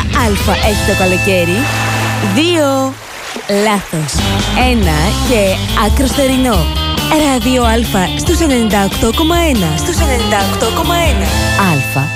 Α έχει το καλοκαίρι. 2. Λάθος. 1 και άκρος θερινό. Ράδιο Α στους 98,1. Στους 98,1. Α.